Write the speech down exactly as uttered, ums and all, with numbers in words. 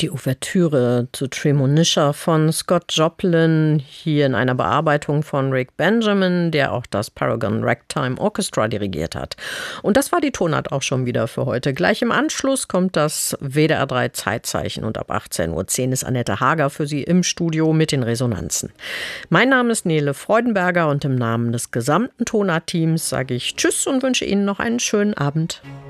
Die Ouvertüre zu Tremonisha von Scott Joplin, hier in einer Bearbeitung von Rick Benjamin, der auch das Paragon Ragtime Orchestra dirigiert hat. Und das war die Tonart auch schon wieder für heute. Gleich im Anschluss kommt das W D R drei Zeitzeichen und ab achtzehn Uhr zehn ist Annette Hager für Sie im Studio mit den Resonanzen. Mein Name ist Nele Freudenberger und im Namen des gesamten Tonart-Teams sage ich Tschüss und wünsche Ihnen noch einen schönen Abend.